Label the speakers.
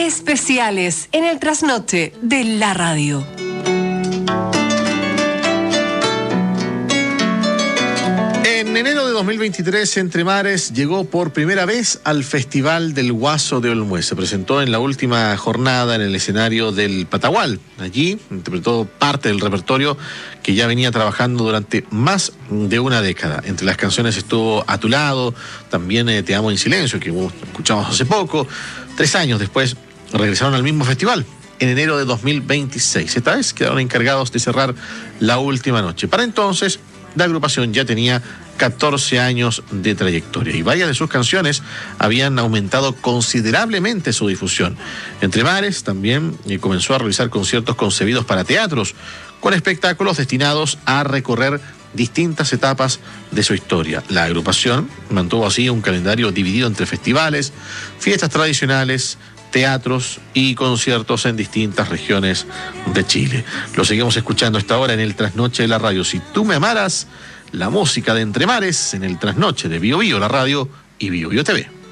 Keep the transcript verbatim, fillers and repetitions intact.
Speaker 1: Especiales en el trasnoche de la radio.
Speaker 2: En enero de dos mil veintitrés, Entre Mares llegó por primera vez al Festival del Guaso de Olmué. Se presentó en la última jornada en el escenario del Patagual. Allí interpretó parte del repertorio que ya venía trabajando durante más de una década. Entre las canciones estuvo A tu lado, también eh, Te amo en silencio, que escuchamos hace poco. Tres años después regresaron al mismo festival, en enero de dos mil veintiséis. Esta vez quedaron encargados de cerrar la última noche. Para entonces, la agrupación ya tenía catorce años de trayectoria y varias de sus canciones habían aumentado considerablemente su difusión. Entre Mares también comenzó a realizar conciertos concebidos para teatros, con espectáculos destinados a recorrer distintas etapas de su historia. La agrupación mantuvo así un calendario dividido entre festivales, fiestas tradicionales, teatros y conciertos en distintas regiones de Chile. Lo seguimos escuchando esta hora en el Trasnoche de la Radio. Si tú me amaras, la música de Entre Mares en el Trasnoche de Bio Bio, la radio y Bio Bio T V.